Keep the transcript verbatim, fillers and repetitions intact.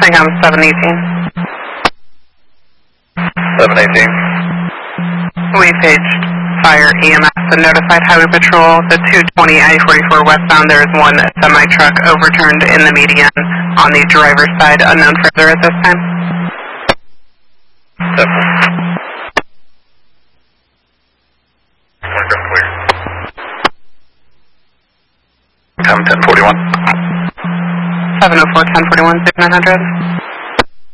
Nottingham seven eighteen. seven eighteen. We paged fire E M S and notified Highway Patrol. The two twenty I forty-four westbound, there is one semi-truck overturned in the median on the driver's side, unknown further at this time. Seven. Clear. Come ten forty-one. seven oh four, ten forty-one, six nine hundred.